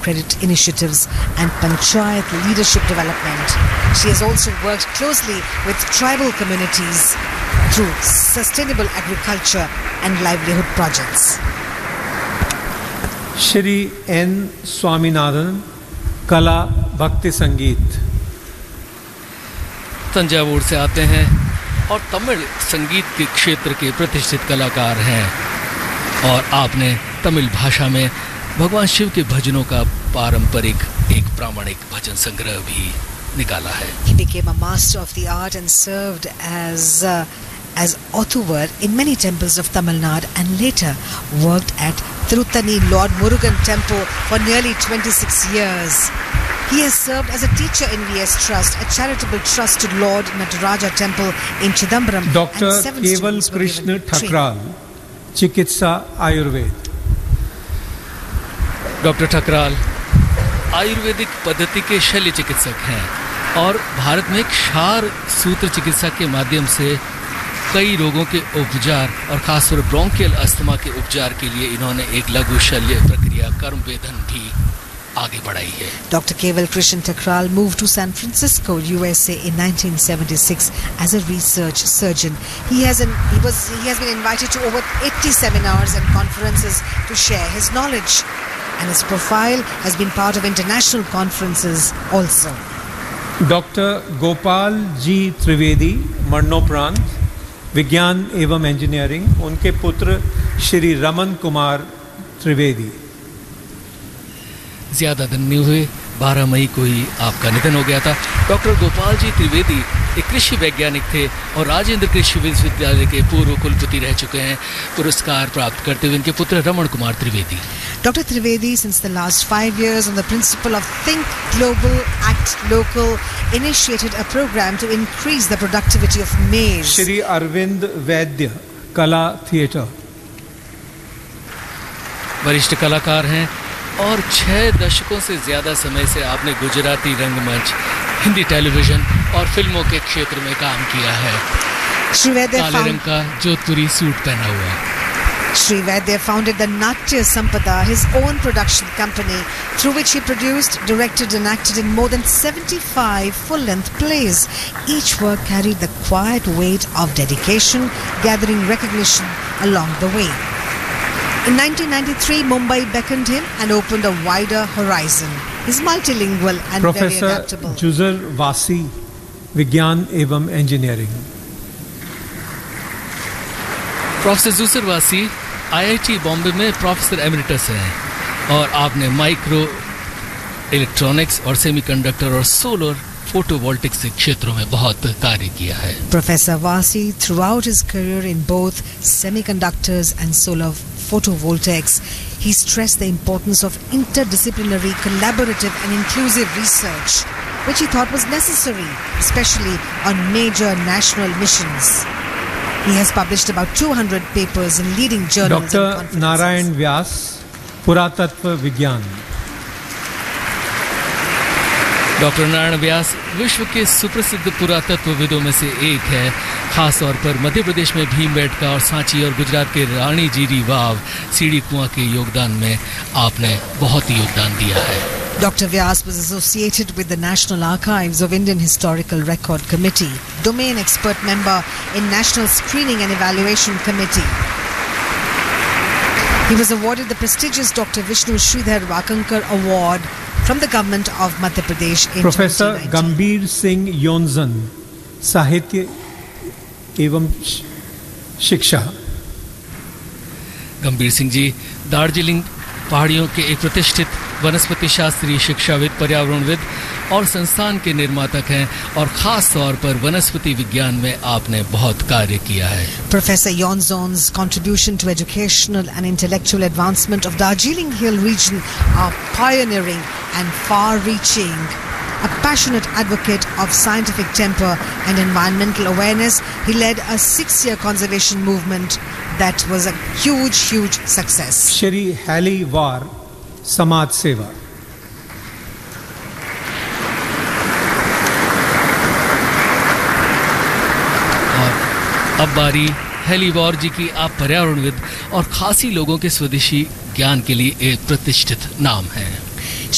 microcredit initiatives and panchayat leadership development. She has also worked closely with tribal communities through sustainable agriculture and livelihood projects. Shri N. Swaminathan, कला भक्ति संगीत। तंजावुर से आते हैं और तमिल संगीत के क्षेत्र के प्रतिष्ठित कलाकार हैं और आपने तमिल भाषा में भगवान शिव के भजनों का पारंपरिक एक प्रामाणिक भजन संग्रह भी निकाला है। He became a master of the art and served as Othuvar in many temples of Tamil Nadu and later worked at Thiruttani Lord Murugan Temple for nearly 26 years. He has served as a teacher in VS Trust, a charitable trust to Lord Nataraja Temple in Chidambaram. Dr. Keval Krishna Thakral, चिकित्सा Ayurveda. Doctor Thakral Ayurvedic पद्धति के शल्य चिकित्सक हैं और भारत में क्षार सूत्र चिकित्सा के माध्यम से कई रोगों के उपचार और खासतौर ब्रोंकियल अस्थमा के उपचार के लिए इन्होंने एक लघु शल्य प्रक्रिया कर्मवेदन भी आगे बढ़ाई है। Dr. Keval Krishna Thakral moved to San Francisco, USA in 1976 as a research surgeon. He has been invited to over 80 seminars and conferences to share his knowledge, and his profile has been part of international conferences also. Dr. Gopal G. Trivedi, मरणोपरांत विज्ञान एवं engineering, उनके पुत्र श्री रमन कुमार त्रिवेदी। ज़्यादा दिन नहीं हुए 12 मई को ही आपका निधन हो गया था। डॉक्टर गोपाल जी त्रिवेदी एक कृषि वैज्ञानिक थे और राजेंद्र कृषि विश्वविद्यालय के पूर्व कुलपति रह चुके हैं। पुरस्कार प्राप्त करते हुए इनके पुत्र Raman Kumar Trivedi. Dr. Trivedi, since the last 5 years on the principle of Think Global, Act Local, initiated a program to increase the productivity of maize. Shri Arvind वैद्य, कला थिएटर। वरिष्ठ कलाकार हैं और 6 दशकों से ज़्यादा समय से आपने गुजराती रंगमंच, हिंदी टेलीविज़न और फिल्मों के क्षेत्र में काम किया है। काले रंग का जोधपुरी सूट पहना हुआ। Sri Vaidya founded the Natya Sampada, his own production company, through which he produced, directed and acted in more than 75 full-length plays. Each work carried the quiet weight of dedication, gathering recognition along the way. In 1993, Mumbai beckoned him and opened a wider horizon. He's multilingual and Professor very adaptable. जुजर वासी, विज्ञान एवं engineering. Professor जुसर वासी IIT Bombay में professor emeritus हैं और आपने micro electronics और semiconductor और सोलर फोटोवोल्टिक्स के क्षेत्रों में बहुत कार्य किया है। Professor Vasi, throughout his career in both semiconductors and solar photovoltaics, he stressed the importance of interdisciplinary, collaborative and inclusive research, which he thought was necessary, especially on major national missions. He has published about 200 papers in leading journals and conferences. Dr. Narayan Vyas, पुरातत्व विज्ञान। Doctor Narayan Vyas विश्व के सुप्रसिद्ध पुरातत्वविदों में से एक है। खास तौर पर मध्य प्रदेश में भीमबेटका और सांची और गुजरात के रानी जीरी वाव, सीढ़ी कुआं के योगदान में आपने बहुत ही योगदान दिया है। Dr. Vyas was associated with the National Archives of Indian Historical Record Committee, domain expert member in National Screening and Evaluation Committee. He was awarded the prestigious Dr. Vishnu Sridhar Wakankar Award from the government of Madhya Pradesh in 2019. Professor Gambhir Singh Yonzan, साहित्य एवं शिक्षा। गंभीर सिंह जी दार्जिलिंग पहाड़ियों के एक प्रतिष्ठित वनस्पति शास्त्री, शिक्षाविद, पर्यावरणविद और संस्थान के निर्मातक हैं और खास तौर पर वनस्पति विज्ञान में आपने बहुत कार्य किया है। Professor Yonzon's contribution to educational and intellectual advancement of Darjeeling Hill region are pioneering and far-reaching. A passionate advocate of scientific temper and environmental awareness, he led a 6-year conservation movement that was a huge success. Shri heli वार, समाज सेवा। और अब बारी heli वार जी की। आप पर्यावरणविद और खासी लोगों के स्वदेशी ज्ञान के लिए एक प्रतिष्ठित नाम हैं।